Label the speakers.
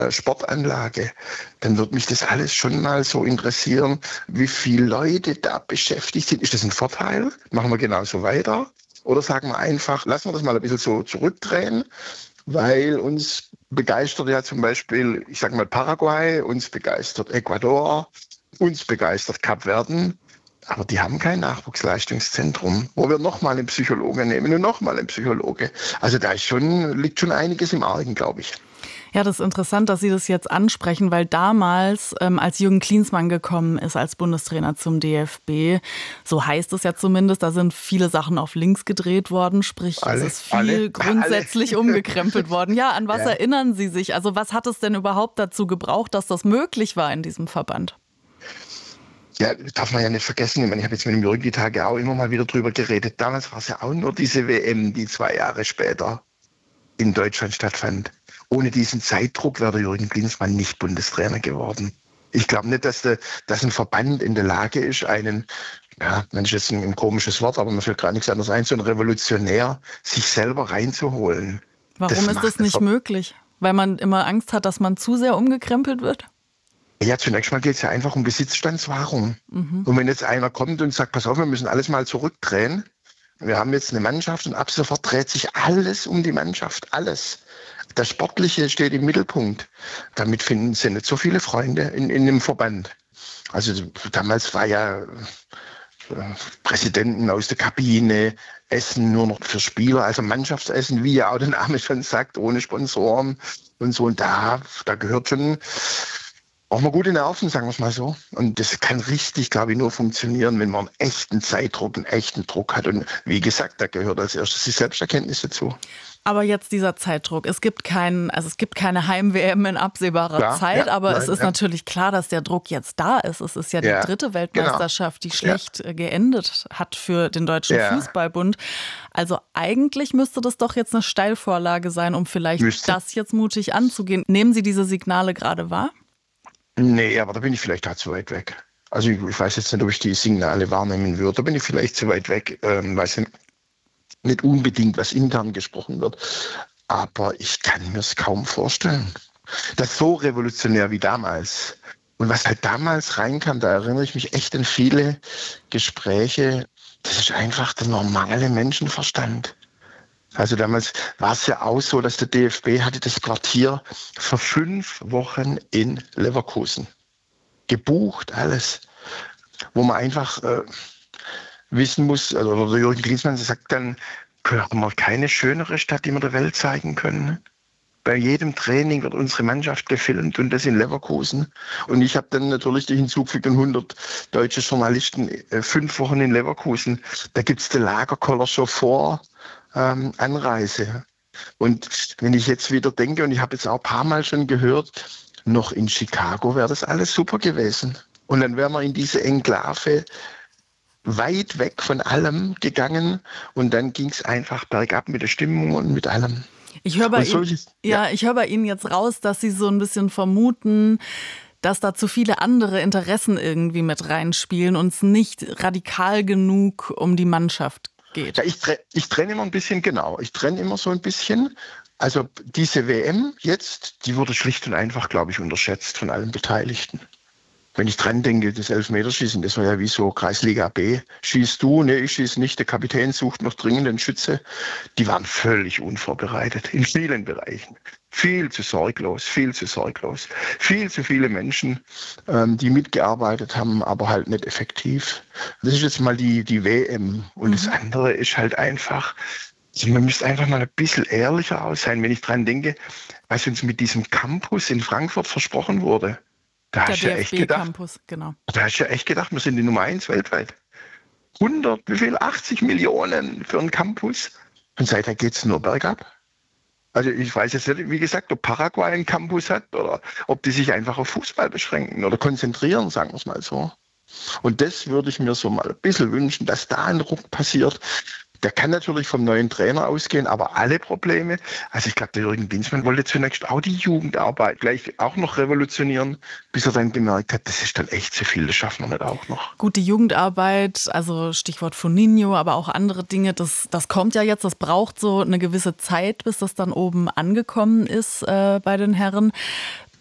Speaker 1: Sportanlage, dann würde mich das alles schon mal so interessieren, wie viele Leute da beschäftigt sind. Ist das ein Vorteil? Machen wir genauso weiter? Oder sagen wir einfach, lassen wir das mal ein bisschen so zurückdrehen, weil uns begeistert ja zum Beispiel, ich sage mal Paraguay, uns begeistert Ecuador, uns begeistert Kapverden. Aber die haben kein Nachwuchsleistungszentrum, wo wir nochmal einen Psychologe nehmen und nochmal einen Psychologe. Also da liegt schon einiges im Argen, glaube ich.
Speaker 2: Ja, das ist interessant, dass Sie das jetzt ansprechen, weil damals, als Jürgen Klinsmann gekommen ist als Bundestrainer zum DFB, so heißt es ja zumindest, da sind viele Sachen auf links gedreht worden, sprich es ist viel grundsätzlich umgekrempelt worden. Ja, an was erinnern Sie sich? Also was hat es denn überhaupt dazu gebraucht, dass das möglich war in diesem Verband?
Speaker 1: Ja, darf man ja nicht vergessen. Ich meine, ich habe jetzt mit dem Jürgen die Tage auch immer mal wieder drüber geredet. Damals war es ja auch nur diese WM, die 2 Jahre später in Deutschland stattfand. Ohne diesen Zeitdruck wäre der Jürgen Klinsmann nicht Bundestrainer geworden. Ich glaube nicht, dass ein Verband in der Lage ist, manch ist ein komisches Wort, aber mir fällt gerade nichts anderes ein, so ein Revolutionär sich selber reinzuholen.
Speaker 2: Warum ist das nicht möglich? Weil man immer Angst hat, dass man zu sehr umgekrempelt wird?
Speaker 1: Ja, zunächst mal geht es ja einfach um Besitzstandswahrung. Und wenn jetzt einer kommt und sagt, pass auf, wir müssen alles mal zurückdrehen, wir haben jetzt eine Mannschaft und ab sofort dreht sich alles um die Mannschaft, alles. Das Sportliche steht im Mittelpunkt. Damit finden sie nicht so viele Freunde in dem Verband. Also damals war ja Präsidenten aus der Kabine, Essen nur noch für Spieler, also Mannschaftsessen, wie ja auch der Name schon sagt, ohne Sponsoren und so. Und da gehört schon auch mal gute Nerven, sagen wir es mal so. Und das kann richtig, glaube ich, nur funktionieren, wenn man einen echten Zeitdruck, einen echten Druck hat. Und wie gesagt, da gehört als erstes die Selbsterkenntnis dazu.
Speaker 2: Aber jetzt dieser Zeitdruck. Es gibt keine Heim-WM in absehbarer Zeit, aber es ist natürlich klar, dass der Druck jetzt da ist. Es ist ja die 3. Weltmeisterschaft, die schlecht geendet hat für den Deutschen Fußballbund. Also eigentlich müsste das doch jetzt eine Steilvorlage sein, um vielleicht das jetzt mutig anzugehen. Nehmen Sie diese Signale gerade wahr?
Speaker 1: Nee, aber da bin ich vielleicht auch zu weit weg. Also ich weiß jetzt nicht, ob ich die Signale wahrnehmen würde. Da bin ich vielleicht zu weit weg, weiß nicht unbedingt, was intern gesprochen wird. Aber ich kann mir es kaum vorstellen. Das so revolutionär wie damals. Und was halt damals reinkam, da erinnere ich mich echt an viele Gespräche. Das ist einfach der normale Menschenverstand. Also damals war es ja auch so, dass der DFB hatte das Quartier für 5 Wochen in Leverkusen. Gebucht, alles. Wo man einfach wissen muss, oder der Jürgen Klinsmann sagt dann, haben wir keine schönere Stadt, die wir der Welt zeigen können. Bei jedem Training wird unsere Mannschaft gefilmt und das in Leverkusen. Und ich habe dann natürlich die hinzugefügten 100 deutsche Journalisten 5 Wochen in Leverkusen. Da gibt es den Lagerkoller schon vor Anreise. Und wenn ich jetzt wieder denke, und ich habe jetzt auch ein paar Mal schon gehört, noch in Chicago wäre das alles super gewesen. Und dann wären wir in diese Enklave weit weg von allem gegangen und dann ging es einfach bergab mit der Stimmung und mit allem.
Speaker 2: Ich höre bei Ihnen jetzt raus, dass Sie so ein bisschen vermuten, dass da zu viele andere Interessen irgendwie mit reinspielen und es nicht radikal genug um die Mannschaft geht.
Speaker 1: Ja, ich trenne immer ein bisschen, genau. Ich trenne immer so ein bisschen. Also diese WM jetzt, die wurde schlicht und einfach, glaube ich, unterschätzt von allen Beteiligten. Wenn ich dran denke, das Elfmeterschießen, das war ja wie so Kreisliga B. Schießt du? Nee, ich schieße nicht. Der Kapitän sucht noch dringend einen Schütze. Die waren völlig unvorbereitet in vielen Bereichen. Viel zu sorglos. Viel zu viele Menschen, die mitgearbeitet haben, aber halt nicht effektiv. Das ist jetzt mal die WM. Und das andere ist halt einfach, man müsste einfach mal ein bisschen ehrlicher aus sein, wenn ich dran denke, was uns mit diesem Campus in Frankfurt versprochen wurde. Da hast du ja echt gedacht,
Speaker 2: Campus, genau.
Speaker 1: Da hast du ja echt gedacht, wir sind die Nummer 1 weltweit. 80 Millionen für einen Campus. Und seitdem geht es nur bergab. Also ich weiß jetzt nicht, wie gesagt, ob Paraguay einen Campus hat oder ob die sich einfach auf Fußball beschränken oder konzentrieren, sagen wir es mal so. Und das würde ich mir so mal ein bisschen wünschen, dass da ein Ruck passiert. Der kann natürlich vom neuen Trainer ausgehen, aber alle Probleme, also ich glaube, der Jürgen Klinsmann wollte zunächst auch die Jugendarbeit gleich auch noch revolutionieren, bis er dann gemerkt hat, das ist dann echt zu viel, das schaffen wir nicht auch noch.
Speaker 2: Gut, die Jugendarbeit, also Stichwort Foninho, aber auch andere Dinge, das kommt ja jetzt, das braucht so eine gewisse Zeit, bis das dann oben angekommen ist bei den Herren.